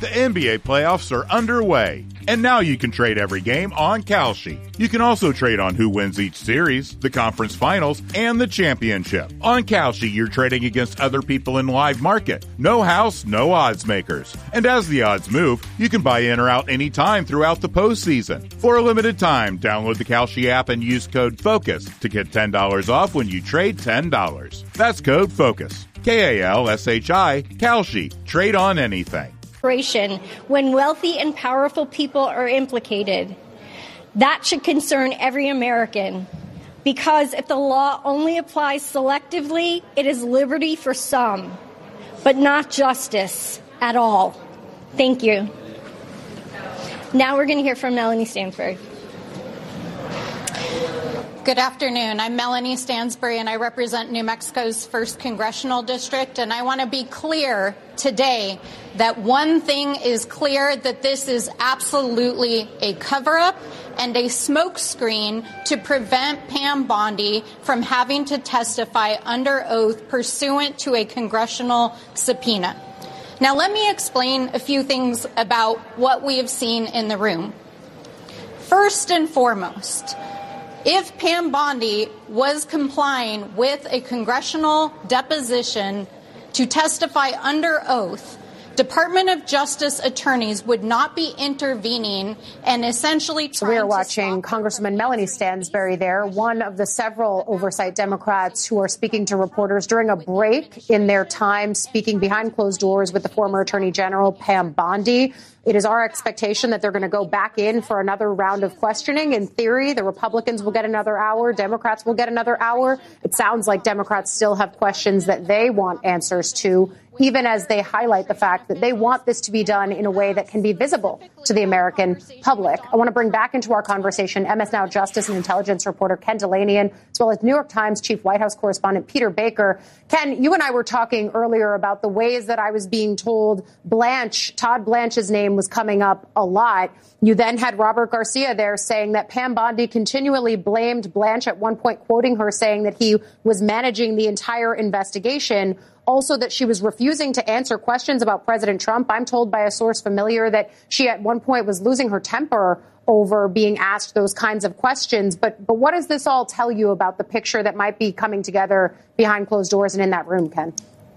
The NBA playoffs are underway, and now you can trade every game on Kalshi. You can also trade on who wins each series, the conference finals, and the championship. On Kalshi, you're trading against other people in live market. No house, no odds makers. And as the odds move, you can buy in or out anytime throughout the postseason. For a limited time, download the Kalshi app and use code FOCUS to get $10 off when you trade $10. That's code FOCUS. Kalshi, Kalshi. Trade on anything. When wealthy and powerful people are implicated. That should concern every American, because if the law only applies selectively, it is liberty for some, but not justice at all. Thank you. Now we're going to hear from Melanie Stansbury. Good afternoon. I'm Melanie Stansbury, and I represent New Mexico's 1st Congressional District. And I want to be clear today that one thing is clear, that this is absolutely a cover-up and a smokescreen to prevent Pam Bondi from having to testify under oath pursuant to a congressional subpoena. Now, let me explain a few things about what we have seen in the room. First and foremost, if Pam Bondi was complying with a congressional deposition to testify under oath, Department of Justice attorneys would not be intervening and essentially trying to. We're watching Congresswoman Melanie Stansbury there, one of the several oversight Democrats who are speaking to reporters during a break in their time speaking behind closed doors with the former Attorney General Pam Bondi. It is our expectation that they're going to go back in for another round of questioning. In theory, the Republicans will get another hour. Democrats will get another hour. It sounds like Democrats still have questions that they want answers to, even as they highlight the fact that they want this to be done in a way that can be visible to the American public. I want to bring back into our conversation MS Now Justice and Intelligence reporter Ken Dilanian, as well as New York Times Chief White House correspondent Peter Baker. Ken, you and I were talking earlier about the ways that I was being told Todd Blanche's name was coming up a lot. You then had Robert Garcia there saying that Pam Bondi continually blamed Blanche, at one point quoting her saying that he was managing the entire investigation. Also, that she was refusing to answer questions about President Trump. I'm told by a source familiar that she at one point was losing her temper over being asked those kinds of questions. But what does this all tell you about the picture that might be coming together behind closed doors and in that room, Ken?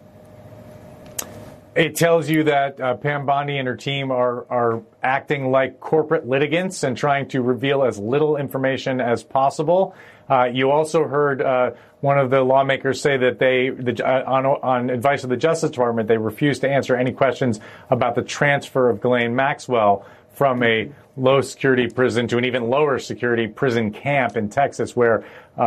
It tells you that Pam Bondi and her team are acting like corporate litigants and trying to reveal as little information as possible. You also heard one of the lawmakers say that on advice of the Justice Department, they refused to answer any questions about the transfer of Ghislaine Maxwell from a low-security prison to an even lower-security prison camp in Texas, where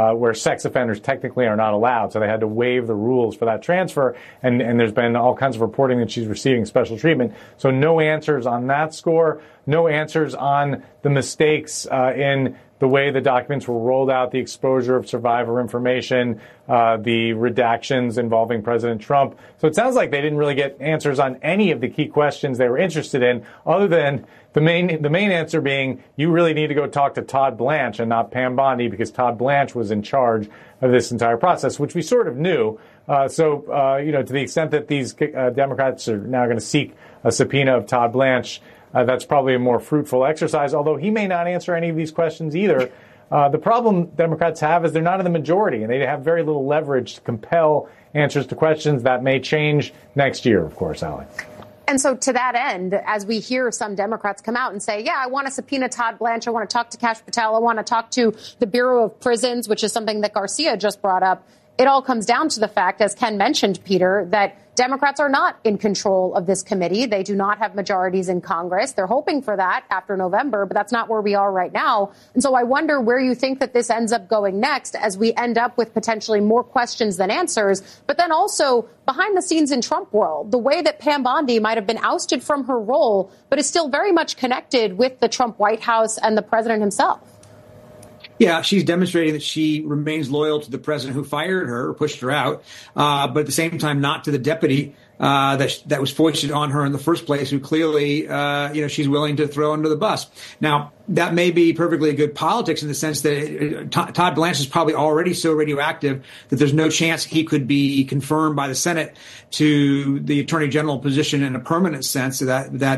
sex offenders technically are not allowed. So they had to waive the rules for that transfer, and there's been all kinds of reporting that she's receiving special treatment. So no answers on that score, no answers on the mistakes in the way the documents were rolled out, the exposure of survivor information, the redactions involving President Trump. So it sounds like they didn't really get answers on any of the key questions they were interested in, other than the main answer being, you really need to go talk to Todd Blanche and not Pam Bondi, because Todd Blanche was in charge of this entire process, which we sort of knew. To the extent that these Democrats are now going to seek a subpoena of Todd Blanche, that's probably a more fruitful exercise, although he may not answer any of these questions either. The problem Democrats have is they're not in the majority, and they have very little leverage to compel answers to questions. That may change next year, of course, Allie. And so to that end, as we hear some Democrats come out and say, yeah, I want to subpoena Todd Blanche, I want to talk to Kash Patel, I want to talk to the Bureau of Prisons, which is something that Garcia just brought up, it all comes down to the fact, as Ken mentioned, Peter, that Democrats are not in control of this committee. They do not have majorities in Congress. They're hoping for that after November, but that's not where we are right now. And so I wonder where you think that this ends up going next, as we end up with potentially more questions than answers. But then also behind the scenes in Trump world, the way that Pam Bondi might have been ousted from her role, but is still very much connected with the Trump White House and the president himself. Yeah, she's demonstrating that she remains loyal to the president who fired her or pushed her out, but at the same time not to the deputy that was foisted on her in the first place, who clearly, she's willing to throw under the bus. Now, that may be perfectly good politics in the sense that Todd Blanche is probably already so radioactive that there's no chance he could be confirmed by the Senate to the attorney general position in a permanent sense. So that